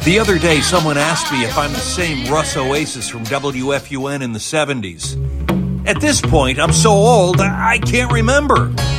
The other day, someone asked me if I'm the same Russ Oasis from WFUN in the 70s. At this point, I'm so old, I can't remember.